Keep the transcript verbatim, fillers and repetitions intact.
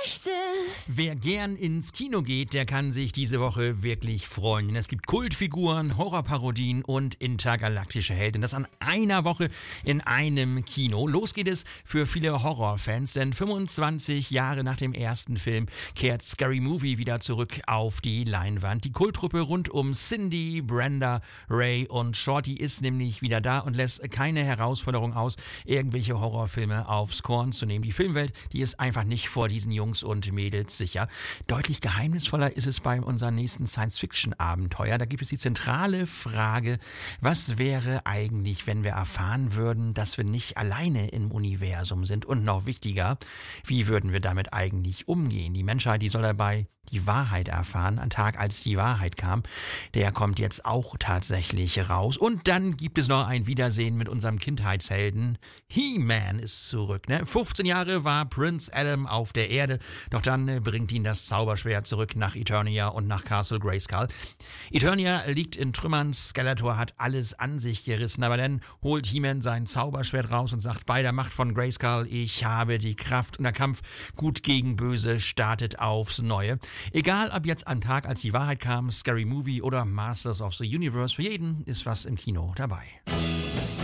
möchtest. Wer gern ins Kino geht, der kann sich diese Woche wirklich freuen. Denn es gibt Kultfiguren, Horrorparodien und intergalaktische Helden. Das an einer Woche in einem Kino. Los geht es für viele Horrorfans, denn fünfundzwanzig Jahre nach dem ersten Film kehrt Scary Movie wieder zurück auf die Leinwand. Die Kulttruppe rund um Cindy, Brenda, Ray und Shorty ist nämlich wieder da und lässt keine Herausforderung aus, irgendwelche Horrorfilme aufs Korn zu nehmen. Die Filmwelt, die ist einfach nicht vor diesen Jungs und Mädels sicher. Deutlich geheimnisvoller ist es bei unserem nächsten Science-Fiction-Abenteuer. Da gibt es die zentrale Frage, was wäre eigentlich, wenn wir erfahren würden, dass wir nicht alleine im Universum sind? Und noch wichtiger, wie würden wir damit eigentlich umgehen? Die Menschheit, die soll dabei die Wahrheit erfahren. Ein Tag, als die Wahrheit kam, der kommt jetzt auch tatsächlich raus. Und dann gibt es noch ein Wiedersehen mit unserem Kindheitshelden. He-Man ist zurück. Ne? fünfzehn Jahre war Prince Adam auf der Erde, doch dann bringt ihn das Zauberschwert zurück nach Eternia und nach Castle Grayskull. Eternia liegt in Trümmern, Skeletor hat alles an sich gerissen, aber dann holt He-Man sein Zauberschwert raus und sagt, bei der Macht von Grayskull, ich habe die Kraft und der Kampf gut gegen böse startet aufs Neue. Egal, ob jetzt am Tag, als die Wahrheit kam, Scary Movie oder Masters of the Universe, für jeden ist was im Kino dabei.